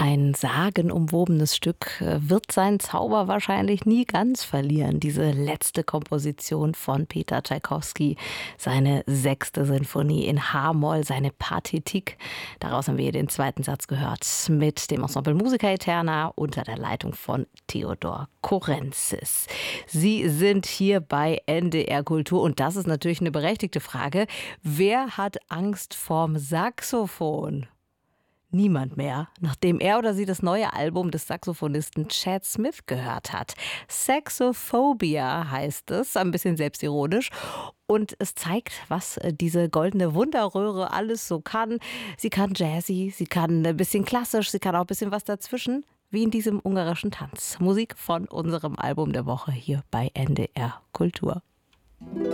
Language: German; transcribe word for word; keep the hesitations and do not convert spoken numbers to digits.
Ein sagenumwobenes Stück äh, wird seinen Zauber wahrscheinlich nie ganz verlieren. Diese letzte Komposition von Peter Tschaikowski, seine sechste Sinfonie in H-Moll, seine Pathetik. Daraus haben wir hier den zweiten Satz gehört mit dem Ensemble Musica Eterna unter der Leitung von Theodor Korenzis. Sie sind hier bei N D R Kultur und das ist natürlich eine berechtigte Frage. Wer hat Angst vorm Saxophon? Niemand mehr, nachdem er oder sie das neue Album des Saxophonisten Chad Smith gehört hat. Saxophobia heißt es, ein bisschen selbstironisch. Und es zeigt, was diese goldene Wunderröhre alles so kann. Sie kann Jazzy, sie kann ein bisschen klassisch, sie kann auch ein bisschen was dazwischen, wie in diesem ungarischen Tanz. Musik von unserem Album der Woche hier bei N D R Kultur.